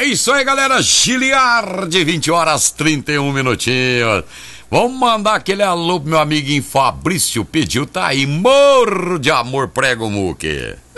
É isso aí, galera. Giliard, 20 horas 31 minutinhos. Vamos mandar aquele alô pro meu amiguinho Fabrício. Pediu, tá aí. Morro de amor, prego Muque.